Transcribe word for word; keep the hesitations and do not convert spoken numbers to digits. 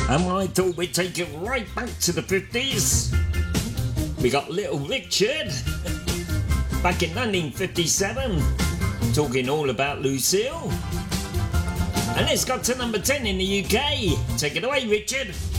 And I thought we'd take it right back to the fifties. We got Little Richard back in nineteen fifty-seven, talking all about Lucille. And it's got to number ten in the U K. Take it away, Richard.